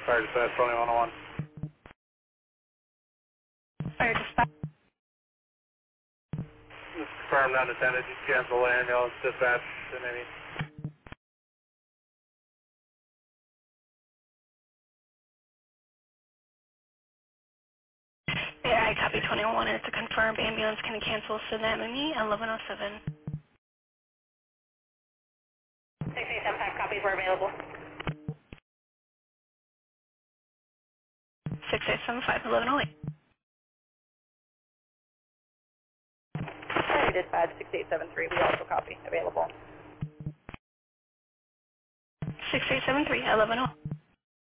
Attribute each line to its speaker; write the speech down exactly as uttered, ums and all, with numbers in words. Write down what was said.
Speaker 1: Fire dispatch twenty-one oh one.
Speaker 2: Fire dispatch.
Speaker 1: Just confirm not attended. Just cancel land. Y'all dispatch in any.
Speaker 2: Yeah, I copy twenty-one. It's a confirmed ambulance. Can you cancel to them and me? eleven oh seven.
Speaker 3: six eight seven five copies were available.
Speaker 2: six eight seven five, eleven oh eight.
Speaker 3: Fire dispatch six eight seven three, we also copy available.
Speaker 2: six eight seven three, eleven oh eight.